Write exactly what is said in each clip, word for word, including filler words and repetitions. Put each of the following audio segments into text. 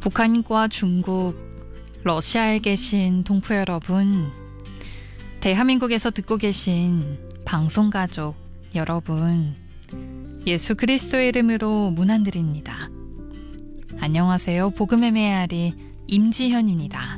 북한과 중국, 러시아에 계신 동포 여러분, 대한민국에서 듣고 계신 방송가족 여러분, 예수 그리스도의 이름으로 문안드립니다. 안녕하세요. 복음의 메아리 임지현입니다.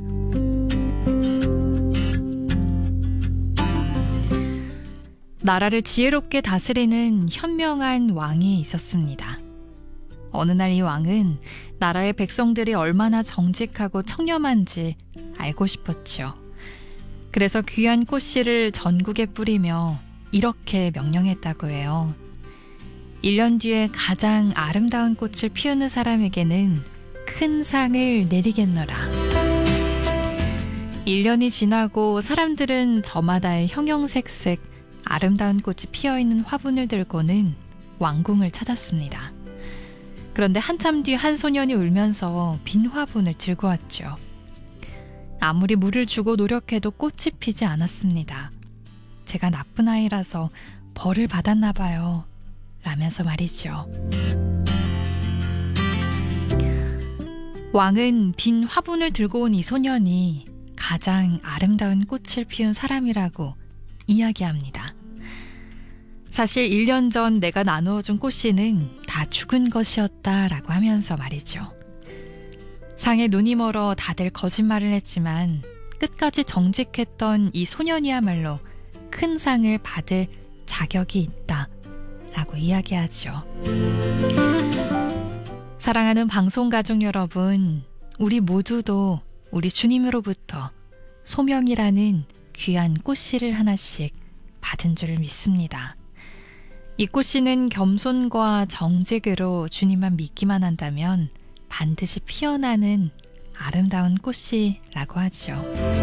나라를 지혜롭게 다스리는 현명한 왕이 있었습니다. 어느 날 이 왕은 나라의 백성들이 얼마나 정직하고 청렴한지 알고 싶었죠. 그래서 귀한 꽃씨를 전국에 뿌리며 이렇게 명령했다고 해요. 일 년 뒤에 가장 아름다운 꽃을 피우는 사람에게는 큰 상을 내리겠노라. 일 년이 지나고 사람들은 저마다의 형형색색 아름다운 꽃이 피어있는 화분을 들고는 왕궁을 찾았습니다. 그런데 한참 뒤 한 소년이 울면서 빈 화분을 들고 왔죠. 아무리 물을 주고 노력해도 꽃이 피지 않았습니다. 제가 나쁜 아이라서 벌을 받았나 봐요. 라면서 말이죠. 왕은 빈 화분을 들고 온 이 소년이 가장 아름다운 꽃을 피운 사람이라고 이야기합니다. 사실 일 년 전 내가 나누어준 꽃씨는 다 죽은 것이었다라고 하면서 말이죠. 상에 눈이 멀어 다들 거짓말을 했지만 끝까지 정직했던 이 소년이야말로 큰 상을 받을 자격이 있다라고 이야기하죠. 사랑하는 방송가족 여러분, 우리 모두도 우리 주님으로부터 소명이라는 귀한 꽃씨를 하나씩 받은 줄 믿습니다. 이 꽃씨는 겸손과 정직으로 주님만 믿기만 한다면 반드시 피어나는 아름다운 꽃씨라고 하죠.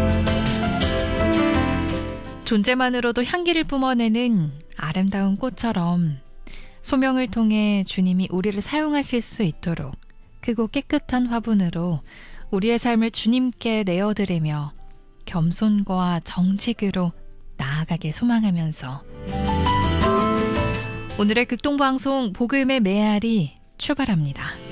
존재만으로도 향기를 뿜어내는 아름다운 꽃처럼 소명을 통해 주님이 우리를 사용하실 수 있도록 크고 깨끗한 화분으로 우리의 삶을 주님께 내어드리며 겸손과 정직으로 나아가길 소망하면서 오늘의 극동방송 복음의 메아리 출발합니다.